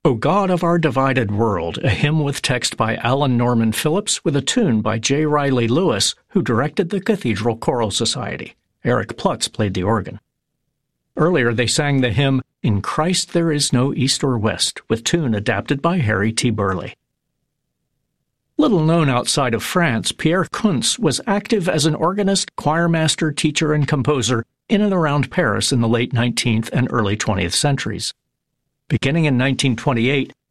O God of Our Divided World, a hymn with text by Alan Norman Phillips with a tune by J. Riley Lewis, who directed the Cathedral Choral Society. Eric Plutz played the organ. Earlier they sang the hymn, In Christ There Is No East or West, with tune adapted by Harry T. Burley. Little known outside of France, Pierre Kuntz was active as an organist, choirmaster, teacher, and composer in and around Paris in the late 19th and early 20th centuries. Beginning in 1928,